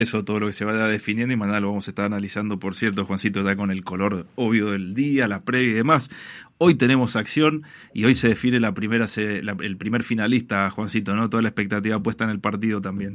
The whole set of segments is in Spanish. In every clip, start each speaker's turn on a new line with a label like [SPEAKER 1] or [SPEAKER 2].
[SPEAKER 1] Eso, todo lo que se vaya definiendo, y mañana lo vamos a estar analizando, por cierto, Juancito, ya con el color obvio del día, la previa y demás. Hoy tenemos acción y hoy se define el primer finalista, Juancito, ¿no? Toda la expectativa puesta en el partido también.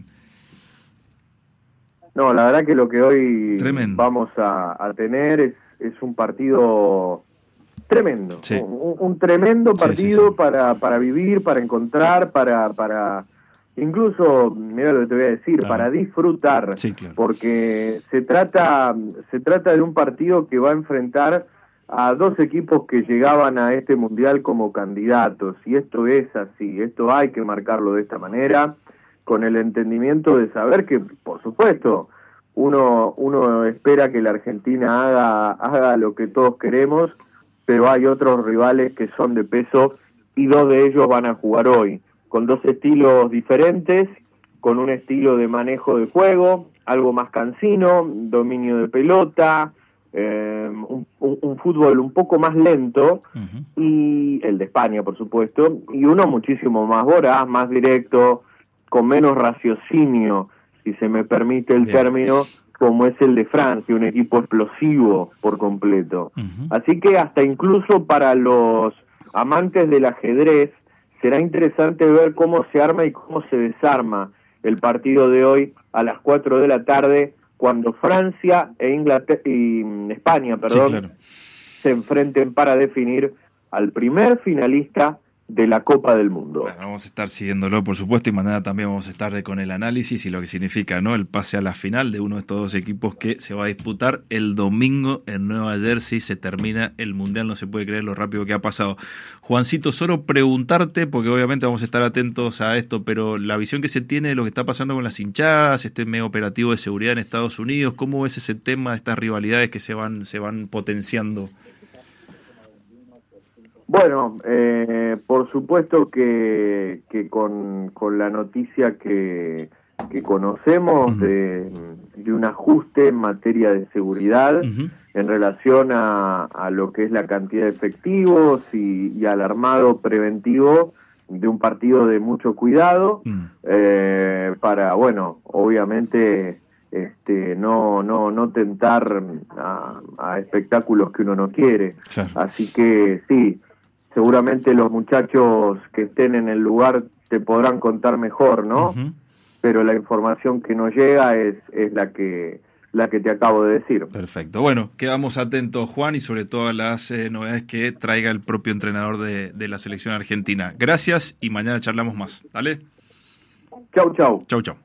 [SPEAKER 2] No, la verdad que lo que hoy
[SPEAKER 1] Tremendo.
[SPEAKER 2] vamos a tener es un partido tremendo,
[SPEAKER 1] Sí.
[SPEAKER 2] un tremendo partido
[SPEAKER 1] Sí.
[SPEAKER 2] para vivir, para encontrar, para incluso, mira lo que te voy a decir,
[SPEAKER 1] Claro.
[SPEAKER 2] para disfrutar,
[SPEAKER 1] Sí, claro.
[SPEAKER 2] porque se trata de un partido que va a enfrentar a dos equipos que llegaban a este mundial como candidatos, y esto es así, esto hay que marcarlo de esta manera, con el entendimiento de saber que, por supuesto, uno espera que la Argentina haga lo que todos queremos, pero hay otros rivales que son de peso y dos de ellos van a jugar hoy, con dos estilos diferentes, con un estilo de manejo de juego, algo más cansino, dominio de pelota, un fútbol un poco más lento, y el de España, por supuesto, y uno muchísimo más voraz, más directo, con menos raciocinio, si se me permite el término, como es el de Francia, un equipo explosivo por completo. Así que hasta incluso para los amantes del ajedrez será interesante ver cómo se arma y cómo se desarma el partido de hoy a las 4 de la tarde, cuando Francia y España,
[SPEAKER 1] Sí, claro.
[SPEAKER 2] se enfrenten para definir al primer finalista de la Copa del Mundo.
[SPEAKER 1] Bueno, vamos a estar siguiéndolo, por supuesto, y mañana también vamos a estar con el análisis y lo que significa, ¿no?, el pase a la final de uno de estos dos equipos que se va a disputar el domingo en Nueva Jersey. Se termina el Mundial, no se puede creer lo rápido que ha pasado. Juancito, solo preguntarte, porque obviamente vamos a estar atentos a esto, pero la visión que se tiene de lo que está pasando con las hinchadas, este mega operativo de seguridad en Estados Unidos, ¿cómo ves ese tema, estas rivalidades que se van potenciando?
[SPEAKER 2] Bueno, por supuesto que con la noticia que conocemos de un ajuste en materia de seguridad en relación a lo que es la cantidad de efectivos y al armado preventivo de un partido de mucho cuidado, para, bueno, obviamente no tentar a espectáculos que uno no quiere.
[SPEAKER 1] Claro.
[SPEAKER 2] Así que sí, seguramente los muchachos que estén en el lugar te podrán contar mejor, ¿no? Pero la información que nos llega es la que te acabo de decir.
[SPEAKER 1] Perfecto. Bueno, quedamos atentos, Juan, y sobre todo a las novedades que traiga el propio entrenador de la selección argentina. Gracias y mañana charlamos más. ¿Dale?
[SPEAKER 2] Chau, chau.
[SPEAKER 1] Chau, chau.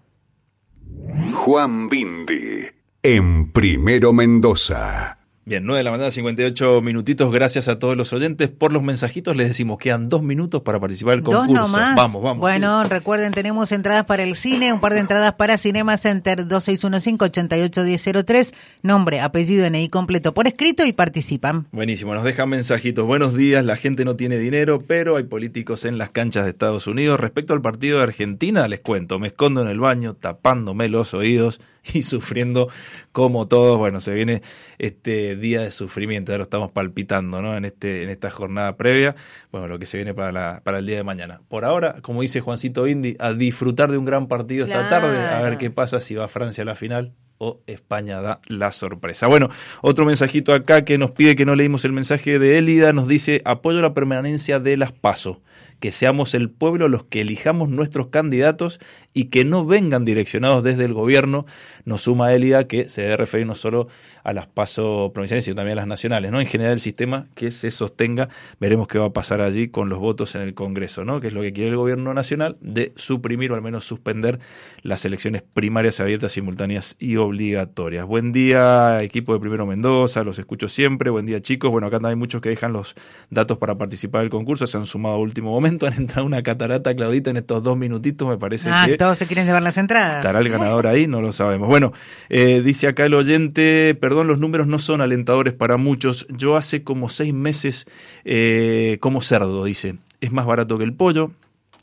[SPEAKER 3] Juan Bindi, en Primero Mendoza.
[SPEAKER 1] Bien, 9:58 minutitos. Gracias a todos los oyentes por los mensajitos. Les decimos, quedan 2 minutos para participar del concurso.
[SPEAKER 4] 2 nomás.
[SPEAKER 1] Vamos.
[SPEAKER 4] Bueno, recuerden, tenemos entradas para el cine, un par de entradas para Cinema Center, 2615-881003. Nombre, apellido, DNI completo por escrito y participan.
[SPEAKER 1] Buenísimo, nos dejan mensajitos. Buenos días, la gente no tiene dinero, pero hay políticos en las canchas de Estados Unidos. Respecto al partido de Argentina, les cuento, me escondo en el baño, tapándome los oídos y sufriendo como todos. Bueno, se viene este día de sufrimiento, ya lo estamos palpitando, ¿no? En esta jornada previa, bueno, lo que se viene para el día de mañana. Por ahora, como dice Juancito Bindi, a disfrutar de un gran partido esta tarde, a ver qué pasa, si va Francia a la final o España da la sorpresa. Bueno, otro mensajito acá que nos pide, que no leímos el mensaje de Élida, nos dice: apoyo la permanencia de las PASO, que seamos el pueblo los que elijamos nuestros candidatos y que no vengan direccionados desde el gobierno. Nos suma Élida, que se debe referir no solo a las PASO provinciales, sino también a las nacionales, ¿no? En general, el sistema que se sostenga. Veremos qué va a pasar allí con los votos en el Congreso, ¿no? Que es lo que quiere el gobierno nacional, de suprimir o al menos suspender las elecciones primarias abiertas, simultáneas y obligatorias. Buen día, equipo de Primero Mendoza, los escucho siempre. Buen día, chicos. Bueno, acá hay muchos que dejan los datos para participar del concurso, se han sumado a último momento, han entrado una catarata, Claudita, en estos 2 minutitos, me parece que
[SPEAKER 4] todos se quieren llevar las entradas.
[SPEAKER 1] ¿Estará el ganador ahí? No lo sabemos. Bueno, dice acá el oyente: perdón, los números no son alentadores para muchos. Yo hace como 6 meses como cerdo, dice. Es más barato que el pollo.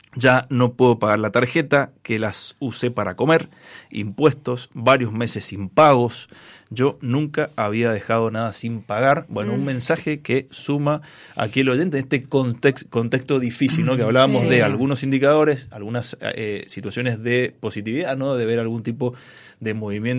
[SPEAKER 1] Ya no puedo pagar la tarjeta que las usé para comer, impuestos, varios meses sin pagos. Yo nunca había dejado nada sin pagar. Bueno, un mensaje que suma aquí el oyente en este contexto difícil, ¿no? Que hablábamos de algunos indicadores, algunas situaciones de positividad, ¿no? De ver algún tipo de movimiento